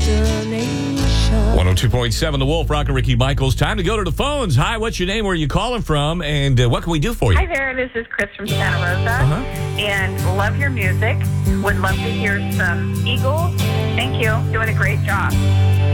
destination. 102.7 The Wolf, Rock and Ricky Michaels. Time to go to the phones. Hi, what's your name? Where are you calling from? And what can we do for you? Hi there, this is Chris from Santa Rosa, and love your music. Would love to hear some Eagles. Thank you. Doing a great job.